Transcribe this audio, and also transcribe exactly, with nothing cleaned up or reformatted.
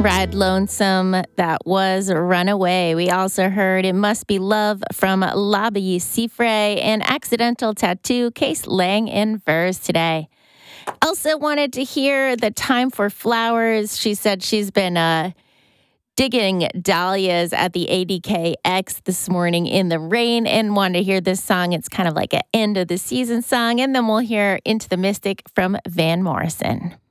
Ride Lonesome, that was Runaway. We also heard It Must Be Love from Lobby Cifre and Accidental Tattoo, Case Lang in verse today. Elsa wanted to hear The Time for Flowers. She said she's been uh, digging dahlias at the A D K X this morning in the rain and wanted to hear this song. It's kind of like an end of the season song. And then we'll hear Into the Mystic from Van Morrison.